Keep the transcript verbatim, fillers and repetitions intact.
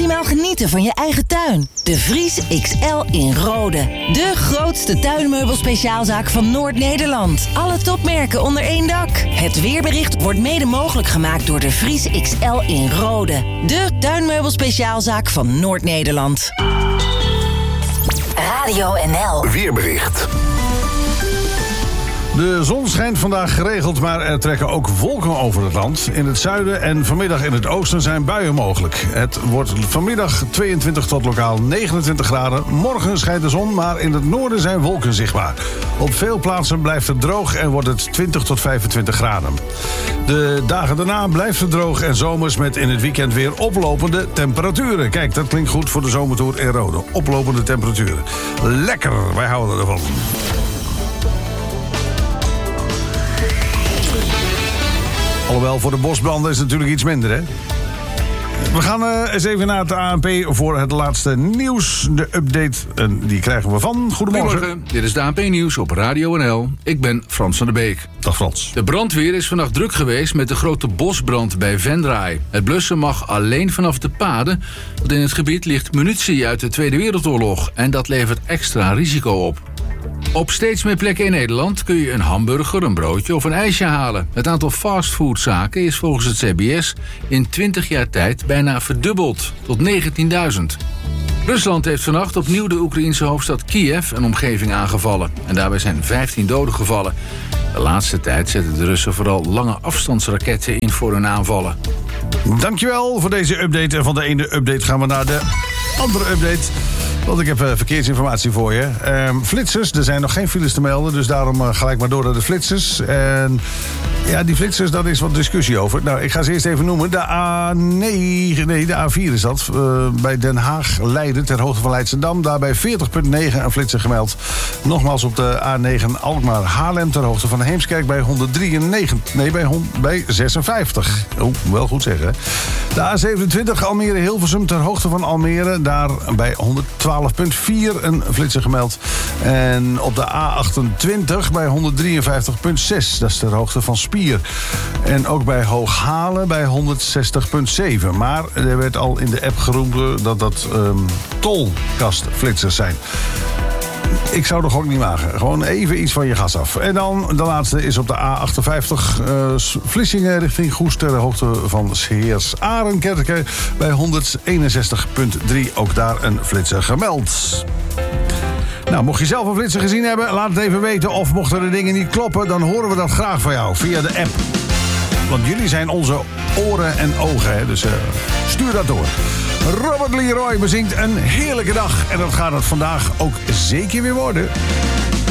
maximaal genieten van je eigen tuin. De Vries X L in Rode. De grootste tuinmeubelspeciaalzaak van Noord-Nederland. Alle topmerken onder één dak. Het weerbericht wordt mede mogelijk gemaakt door de Vries X L in Rode. De tuinmeubelspeciaalzaak van Noord-Nederland. Radio N L. Weerbericht. De zon schijnt vandaag geregeld, maar er trekken ook wolken over het land. In het zuiden en vanmiddag in het oosten zijn buien mogelijk. Het wordt vanmiddag tweeëntwintig tot lokaal negenentwintig graden. Morgen schijnt de zon, maar in het noorden zijn wolken zichtbaar. Op veel plaatsen blijft het droog en wordt het twintig tot vijfentwintig graden. De dagen daarna blijft het droog en zomers met in het weekend weer oplopende temperaturen. Kijk, dat klinkt goed voor de zomertour in Rode. Oplopende temperaturen. Lekker, wij houden ervan. Alhoewel, voor de bosbranden is het natuurlijk iets minder, hè? We gaan uh, eens even naar het A N P voor het laatste nieuws. De update, en die krijgen we van. Goedemorgen. Goedemorgen, dit is de A N P-nieuws op Radio N L. Ik ben Frans van der Beek. Dag Frans. De brandweer is vannacht druk geweest met de grote bosbrand bij Venray. Het blussen mag alleen vanaf de paden, want in het gebied ligt munitie uit de Tweede Wereldoorlog. En dat levert extra risico op. Op steeds meer plekken in Nederland kun je een hamburger, een broodje of een ijsje halen. Het aantal fastfoodzaken is volgens het C B S in twintig jaar tijd bijna verdubbeld, tot negentienduizend. Rusland heeft vannacht opnieuw de Oekraïense hoofdstad Kiev en omgeving aangevallen. En daarbij zijn vijftien doden gevallen. De laatste tijd zetten de Russen vooral lange afstandsraketten in voor hun aanvallen. Dankjewel voor deze update. En van de ene update gaan we naar de andere update. Want ik heb uh, verkeersinformatie voor je. Uh, flitsers, er zijn nog geen files te melden, dus daarom uh, gelijk maar door naar de flitsers. En ja, die flitsers, daar is wat discussie over. Nou, ik ga ze eerst even noemen. De A negen, nee, de A vier is dat. Uh, bij Den Haag, Leiden, ter hoogte van Leidschendam. Daarbij veertig komma negen een flitser gemeld. Nogmaals op de A negen Alkmaar, Haarlem, ter hoogte van Heemskerk bij honderddrieënnegentig. Nee, bij, hond, bij zesenvijftig. Oeh, wel goed zeggen. De A zevenentwintig Almere, Hilversum, ter hoogte van Almere. Daar bij honderdtwaalf komma vier een flitser gemeld. En op de A achtentwintig bij honderddrieënvijftig komma zes. Dat is ter hoogte van Spier. En ook bij Hooghalen bij honderdzestig komma zeven. Maar er werd al in de app geroemd dat dat um, tolkastflitsers zijn. Ik zou toch ook niet wagen. Gewoon even iets van je gas af. En dan de laatste is op de A achtenvijftig. Uh, Vlissingen richting Goes ter hoogte van Scheers Arenkerke bij honderdeenenzestig komma drie. Ook daar een flitser gemeld. Nou, mocht je zelf een flitser gezien hebben, laat het even weten. Of mochten de dingen niet kloppen, dan horen we dat graag van jou via de app. Want jullie zijn onze oren en ogen, hè? Dus uh, stuur dat door. Robert Leroy bezingt een heerlijke dag. En dat gaat het vandaag ook zeker weer worden.